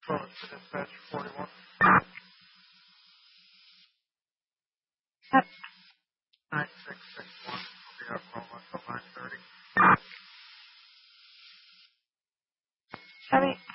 Code to dispatch 41. Yep. 9661. We have Roma till 9:30. Chevy.